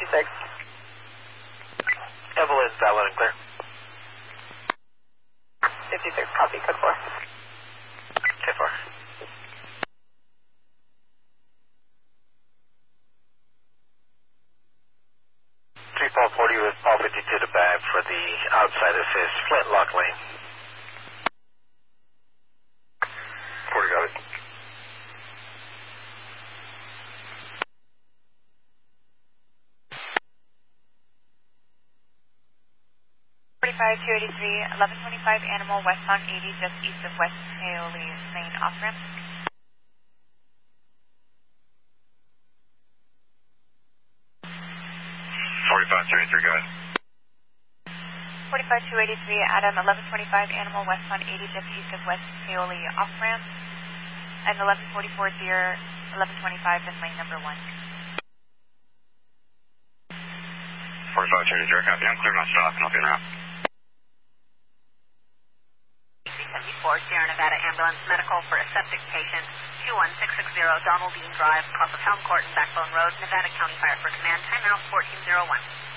56. Evelyn, valid and clear. 56, copy, code 4. Code 4. Paul 40 with Paul 52 to back for the outside assist, Flintlock lane. 40 got it. $45,283, 1125 Animal, westbound 80, just east of West Paoli Lane, off-ramp. 45,283, go ahead. 45,283, Adam, 1125 Animal, westbound 80, just east of West Paoli, off-ramp. And 1144 Deer, 1125 in lane number 1. 45,283, copy. I'm clear my stop. I'll be now. 74, Sierra Nevada Ambulance, medical for a septic patient, 21660 Donald Dean Drive, across of Helm Court and Backbone Road, Nevada County Fire for Command, timeout 1401.